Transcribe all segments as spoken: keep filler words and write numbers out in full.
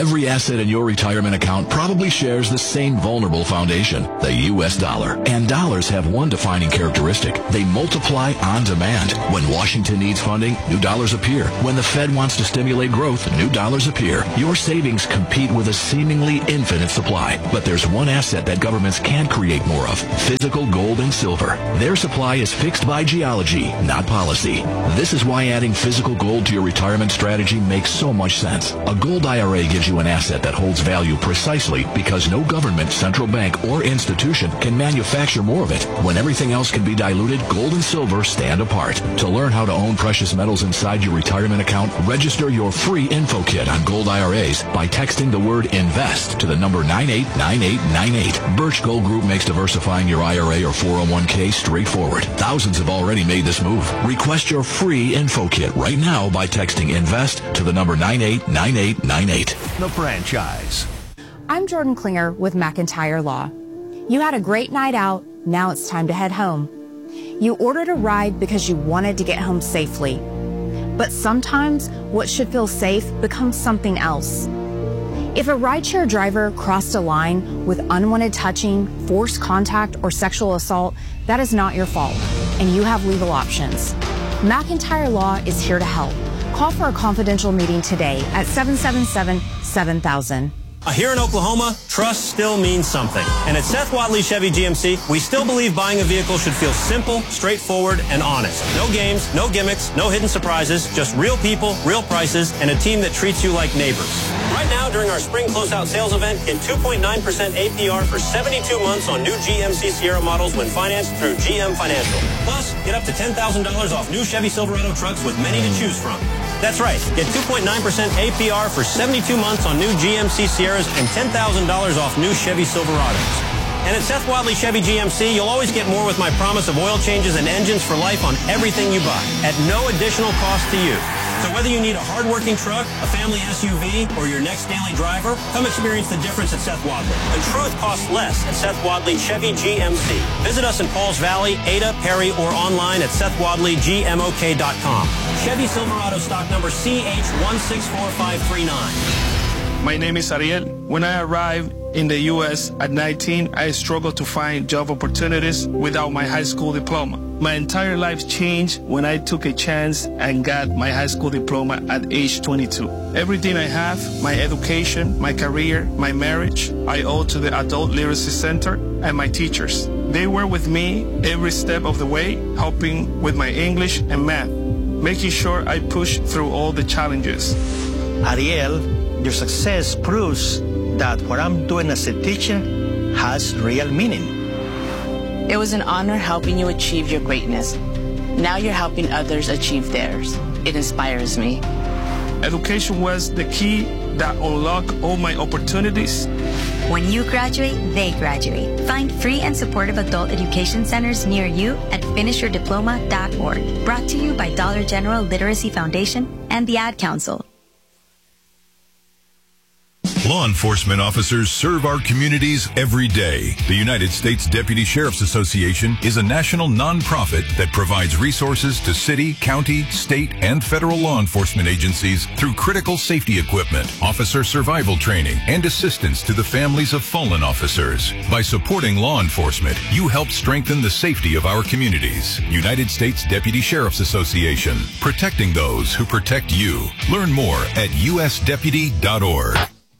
Every asset in your retirement account probably shares the same vulnerable foundation, the U S dollar. And dollars have one defining characteristic. They multiply on demand. When Washington needs funding, new dollars appear. When the Fed wants to stimulate growth, new dollars appear. Your savings compete with a seemingly infinite supply. But there's one asset that governments can create more of: physical gold and silver. Their supply is fixed by geology, not policy. This is why adding physical gold to your retirement strategy makes so much sense. A gold I R A gives you an asset that holds value precisely because no government, central bank, or institution can manufacture more of it. When everything else can be diluted, gold and silver stand apart. To learn how to own precious metals inside your retirement account, register your free info kit on gold I R As by texting the word INVEST to the number nine eight nine eight nine eight. Birch Gold Group makes diversifying your I R A or four oh one k straightforward. Thousands have already made this move. Request your free info kit right now by texting INVEST to the number nine eight nine eight nine eight. The Franchise. I'm Jordan Klinger with McIntyre Law. You had a great night out. Now it's time to head home. You ordered a ride because you wanted to get home safely. But sometimes what should feel safe becomes something else. If a rideshare driver crossed a line with unwanted touching, forced contact, or sexual assault, that is not your fault, and you have legal options. McIntyre Law is here to help. Call for a confidential meeting today at seven seven seven, seven thousand. Here in Oklahoma, trust still means something. And at Seth Wadley Chevy G M C, we still believe buying a vehicle should feel simple, straightforward, and honest. No games, no gimmicks, no hidden surprises, just real people, real prices, and a team that treats you like neighbors. Right now, during our spring closeout sales event, get two point nine percent A P R for seventy-two months on new G M C Sierra models when financed through G M Financial. Plus, get up to ten thousand dollars off new Chevy Silverado trucks with many to choose from. That's right. Get two point nine percent A P R for seventy-two months on new G M C Sierras and ten thousand dollars off new Chevy Silverados. And at Seth Wadley Chevy G M C, you'll always get more with my promise of oil changes and engines for life on everything you buy at no additional cost to you. So whether you need a hard-working truck, a family S U V, or your next daily driver, come experience the difference at Seth Wadley. The truth costs less at Seth Wadley Chevy G M C. Visit us in Pauls Valley, Ada, Perry, or online at seth wadley g m o k dot com. Chevy Silverado stock number C H one six four five three nine. My name is Ariel. When I arrived in the U S at nineteen, I struggled to find job opportunities without my high school diploma. My entire life changed when I took a chance and got my high school diploma at age twenty-two. Everything I have, my education, my career, my marriage, I owe to the Adult Literacy Center and my teachers. They were with me every step of the way, helping with my English and math, making sure I push through all the challenges. Ariel, your success proves that what I'm doing as a teacher has real meaning. It was an honor helping you achieve your greatness. Now you're helping others achieve theirs. It inspires me. Education was the key that unlocked all my opportunities. When you graduate, they graduate. Find free and supportive adult education centers near you at finish your diploma dot org. Brought to you by Dollar General Literacy Foundation and the Ad Council. Law enforcement officers serve our communities every day. The United States Deputy Sheriff's Association is a national nonprofit that provides resources to city, county, state, and federal law enforcement agencies through critical safety equipment, officer survival training, and assistance to the families of fallen officers. By supporting law enforcement, you help strengthen the safety of our communities. United States Deputy Sheriff's Association, protecting those who protect you. Learn more at u s deputy dot org.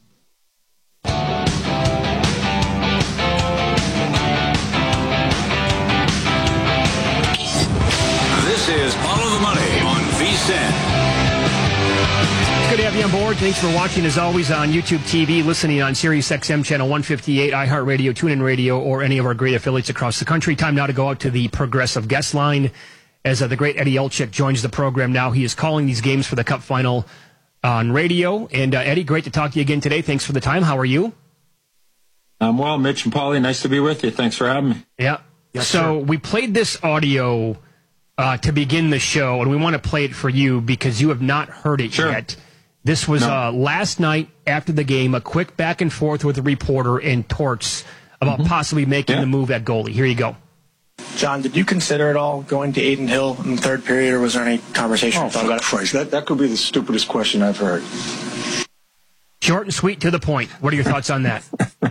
Is Follow the Money on V S I N. It's good to have you on board. Thanks for watching, as always, on YouTube T V, listening on Sirius X M Channel one fifty-eight, iHeartRadio, TuneIn Radio, or any of our great affiliates across the country. Time now to go out to the Progressive guest line as uh, the great Eddie Olczyk joins the program now. He is calling these games for the Cup Final on radio. And, uh, Eddie, great to talk to you again today. Thanks for the time. How are you? I'm well, Mitch and Paulie. Nice to be with you. Thanks for having me. Yeah. Yes, so sir. We played this audio Uh, to begin the show, and we want to play it for you because you have not heard it sure. yet. This was no. uh, last night after the game, a quick back and forth with a reporter and Torts about mm-hmm. possibly making yeah. the move at goalie. Here you go. John, did you consider at all going to Aiden Hill in the third period, or was there any conversation oh, about it? Christ, that, that could be the stupidest question I've heard. Short and sweet to the point. What are your thoughts on that?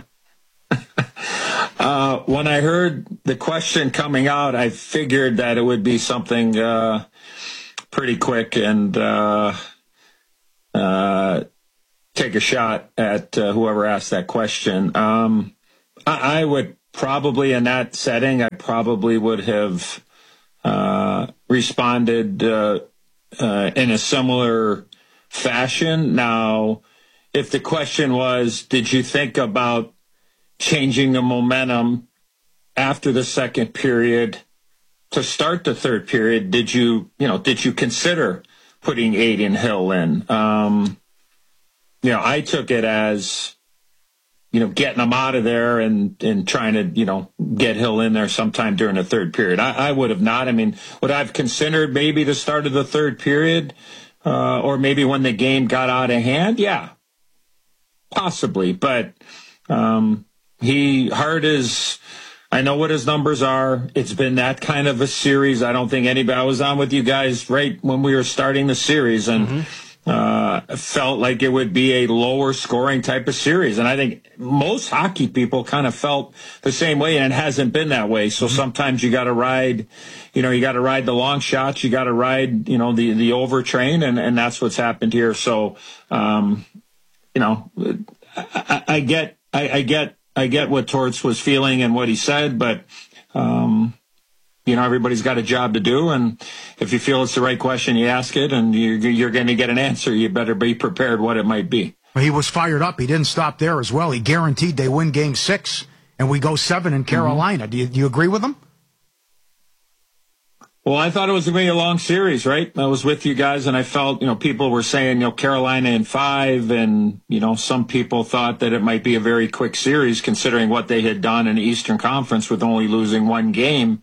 uh, when I heard the question coming out, I figured that it would be something uh, pretty quick and uh, uh, take a shot at uh, whoever asked that question. Um, I, I would probably, in that setting, I probably would have uh, responded uh, uh, in a similar fashion. Now, if the question was, did you think about changing the momentum after the second period to start the third period? Did you, you know, did you consider putting Adin Hill in? Um, you know, I took it as, you know, getting him out of there and, and trying to, you know, get Hill in there sometime during the third period. I, I would have not. I mean, would I have considered maybe the start of the third period uh, or maybe when the game got out of hand? Yeah. Possibly, but um, he Hart is. I know what his numbers are. It's been that kind of a series. I don't think anybody. I was on with you guys right when we were starting the series, and mm-hmm. uh, felt like it would be a lower scoring type of series. And I think most hockey people kind of felt the same way, and it hasn't been that way. So mm-hmm. sometimes you got to ride, you know, you got to ride the long shots. You got to ride, you know, the the over train, and and that's what's happened here. So. Um, You know, I, I get, I, I get, I get what Torts was feeling and what he said, but um, you know, everybody's got a job to do, and if you feel it's the right question, you ask it, and you, you're going to get an answer. You better be prepared what it might be. He was fired up. He didn't stop there as well. He guaranteed they win Game Six, and we go seven in Carolina. Mm-hmm. Do you, do you agree with him? Well, I thought it was going to be a long series, right? I was with you guys, and I felt, you know, people were saying, you know, Carolina in five, and, you know, some people thought that it might be a very quick series considering what they had done in the Eastern Conference with only losing one game.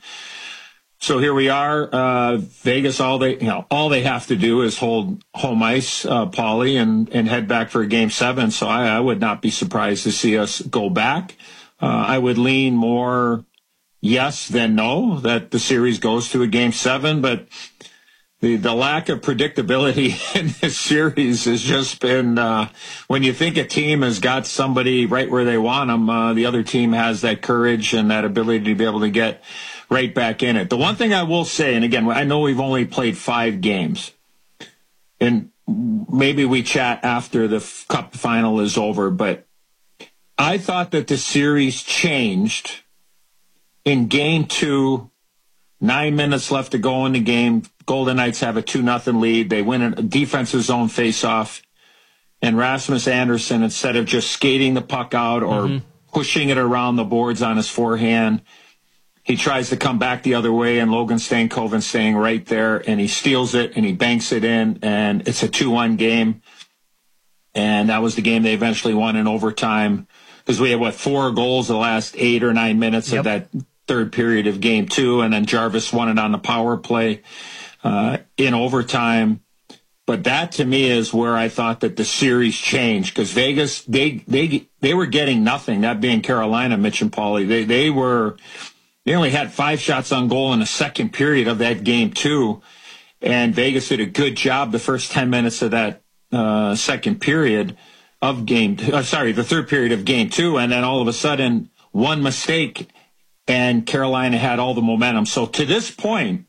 So here we are, uh, Vegas, all they, you know, all they have to do is hold home ice, uh, Paulie, and, and head back for a game seven. So I, I would not be surprised to see us go back. Uh, I would lean more yes then no, that the series goes to a game seven, but the, the lack of predictability in this series has just been, uh, when you think a team has got somebody right where they want them, uh, the other team has that courage and that ability to be able to get right back in it. The one thing I will say, and again, I know we've only played five games, and maybe we chat after the Cup final is over, but I thought that the series changed in game two, nine minutes left to go in the game. Golden Knights have a two nothing lead. They win a defensive zone faceoff. And Rasmus Andersson, instead of just skating the puck out or mm-hmm. pushing it around the boards on his forehand, he tries to come back the other way, and Logan Stankoven staying right there, and he steals it, and he banks it in, and it's a two one game. And that was the game they eventually won in overtime, because we had, what, four goals the last eight or nine minutes yep. of that third period of game two, and then Jarvis won it on the power play uh, in overtime. But that, to me, is where I thought that the series changed, because Vegas, they they they were getting nothing, that being Carolina, Mitch and Paulie. They, they were, they only had five shots on goal in the second period of that game two, and Vegas did a good job the first ten minutes of that uh, second period of game, uh, sorry, the third period of game two, and then all of a sudden, one mistake, and Carolina had all the momentum. So to this point,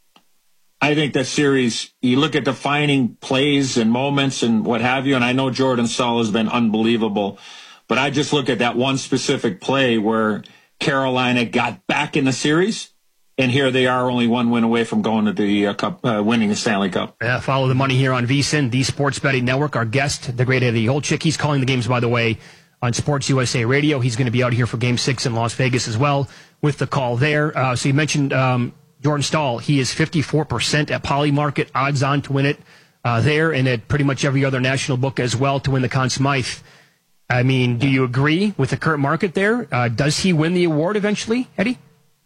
I think that series, you look at defining plays and moments and what have you, and I know Jordan Staal has been unbelievable, but I just look at that one specific play where Carolina got back in the series, and here they are, only one win away from going to the uh, Cup, uh, winning the Stanley Cup. Yeah, follow the money here on VSiN, the Sports Betting Network. Our guest, the great Eddie Olczyk, he's calling the games, by the way, on Sports U S A Radio. He's going to be out here for Game Six in Las Vegas as well with the call there. Uh, so you mentioned um, Jordan Staal. He is fifty-four percent at Polymarket, odds on to win it uh, there, and at pretty much every other national book as well to win the Conn Smythe. I mean, do you agree with the current market there? Uh, does he win the award eventually, Eddie?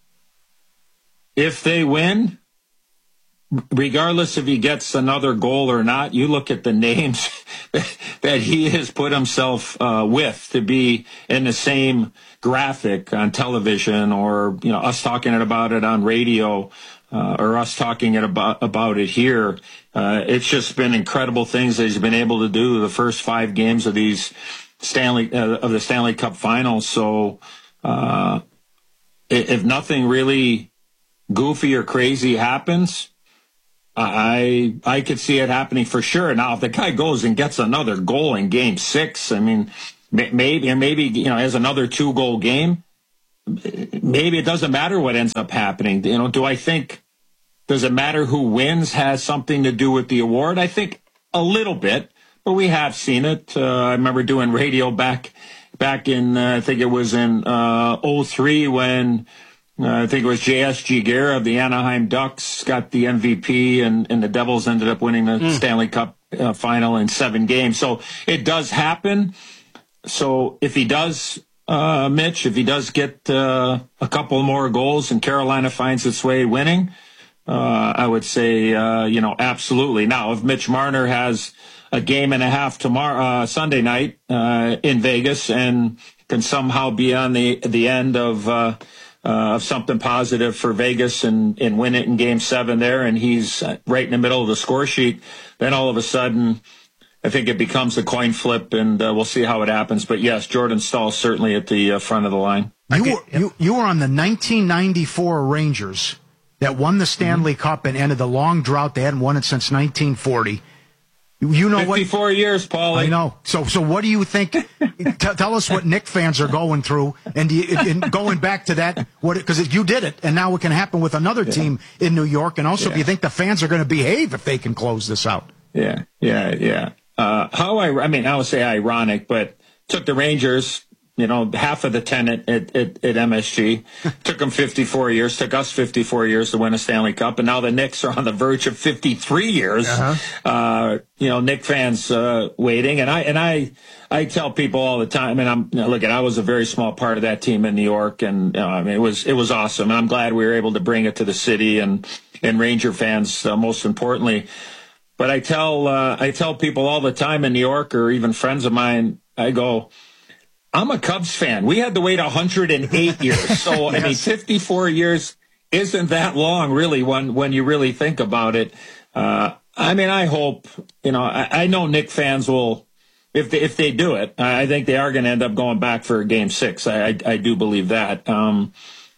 If they win, regardless if he gets another goal or not, you look at the names that he has put himself uh, with to be in the same graphic on television, or, you know, us talking about it on radio. uh, or us talking it about, about it here. Uh, it's just been incredible things that he's been able to do the first five games of these Stanley, uh, of the Stanley Cup Finals. So, uh, if nothing really goofy or crazy happens, I I could see it happening for sure. Now, if the guy goes and gets another goal in Game Six, I mean, maybe and maybe you know has another two goal game, maybe it doesn't matter what ends up happening. You know, do I think does it matter who wins has something to do with the award? I think a little bit, but we have seen it. Uh, I remember doing radio back back in uh, I think it was in uh, oh three when. Uh, I think it was J S Giguère of the Anaheim Ducks got the M V P, and, and the Devils ended up winning the mm. Stanley Cup uh, final in seven games. So it does happen. So if he does, uh, Mitch, if he does get uh, a couple more goals and Carolina finds its way winning, uh, I would say, uh, you know, absolutely. Now, if Mitch Marner has a game and a half tomorrow, uh, Sunday night uh, in Vegas, and can somehow be on the the end of uh, Uh, of something positive for Vegas and, and win it in Game Seven there, and he's right in the middle of the score sheet, then all of a sudden, I think it becomes a coin flip, and uh, we'll see how it happens. But yes, Jordan Staal certainly at the uh, front of the line. You were, you, you were on the nineteen ninety-four Rangers that won the Stanley mm-hmm. Cup and ended the long drought. They hadn't won it since nineteen forty. You know what? fifty-four years, Paulie. I know. So, so what do you think? T- tell us what Knick fans are going through, and, you, and going back to that, what because you did it, and now it can happen with another yeah. team in New York. And also, yeah. if you think the fans are going to behave if they can close this out. Yeah, yeah, yeah. Uh, how I, I mean, I would say ironic, but took the Rangers. You know, half of the tenant at, at, at M S G. Took them fifty-four years, took us fifty-four years to win a Stanley Cup, and now the Knicks are on the verge of fifty-three years. Uh-huh. Uh, you know, Knick fans uh, waiting, and I and I I tell people all the time, and I'm you know, look, at I was a very small part of that team in New York, and you know, I mean, it was it was awesome, and I'm glad we were able to bring it to the city and and Ranger fans uh, most importantly. But I tell uh, I tell people all the time in New York, or even friends of mine, I go, I'm a Cubs fan. We had to wait one hundred eight years. So, yes. I mean, fifty-four years isn't that long, really, when, when you really think about it. Uh, I mean, I hope, you know, I, I know Knick fans will, if they, if they do it, I think they are going to end up going back for Game Six. I, I, I do believe that. Um,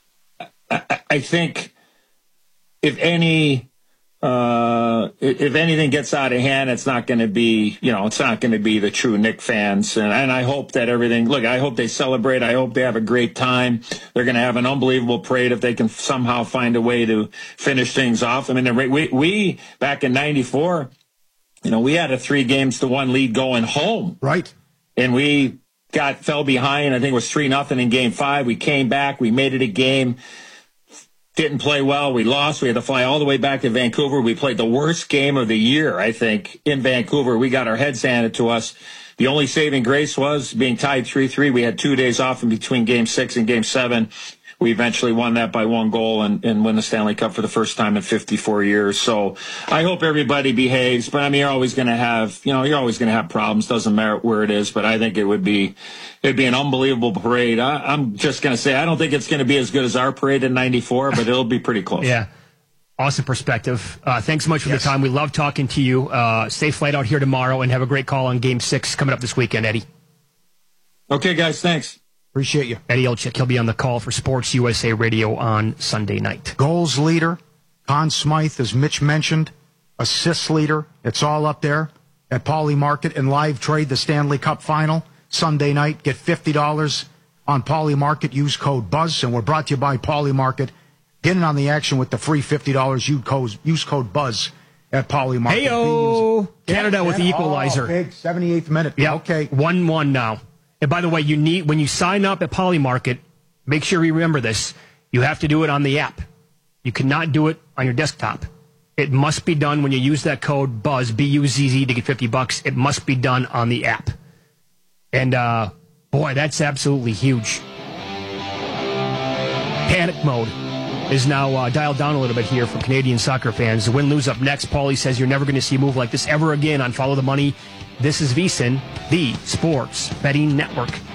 I, I think if any, Uh, if anything gets out of hand, it's not going to be, you know, it's not going to be the true Knick fans. And, and I hope that everything, look, I hope they celebrate. I hope they have a great time. They're going to have an unbelievable parade if they can somehow find a way to finish things off. I mean, we, we back in ninety-four, you know, we had a three games to one lead going home. Right. And we got, fell behind. I think it was three nothing in game five. We came back. We made it a game. Didn't play well. We lost. We had to fly all the way back to Vancouver. We played the worst game of the year, I think, in Vancouver. We got our heads handed to us. The only saving grace was being tied three three. We had two days off in between Game six and Game seven. We eventually won that by one goal and, and win the Stanley Cup for the first time in fifty-four years. So I hope everybody behaves. But, I mean, you're always going to have, you know, you're always going to have problems. Doesn't matter where it is. But I think it would be, it'd be an unbelievable parade. I, I'm just going to say, I don't think it's going to be as good as our parade in ninety-four, but it'll be pretty close. Yeah. Awesome perspective. Uh, thanks so much for yes. the time. We love talking to you. Uh, safe flight out here tomorrow, and have a great call on Game six coming up this weekend, Eddie. Okay, guys. Thanks. Appreciate you. Eddie Olczyk, he'll be on the call for Sports U S A Radio on Sunday night. Goals leader, Conn Smythe, as Mitch mentioned. Assists leader, it's all up there at Pauly Market and live trade the Stanley Cup Final Sunday night. Get fifty dollars on Pauly Market. Use code BUZZ, and we're brought to you by Pauly Market. Get in on the action with the free fifty dollars. Use code, use code BUZZ at Pauly Market. Hey-o! Canada yeah, with the equalizer. Oh, big seventy-eighth minute. Yeah, okay. one one now. And by the way, you need when you sign up at Pauly Market, make sure you remember this. You have to do it on the app. You cannot do it on your desktop. It must be done when you use that code BUZZ, B U Z Z, to get fifty bucks. It must be done on the app. And, uh, boy, that's absolutely huge. Panic mode is now uh, dialed down a little bit here for Canadian soccer fans. The win-lose up next. Pauly says you're never going to see a move like this ever again on Follow the Money. This is VSiN, the Sports Betting Network.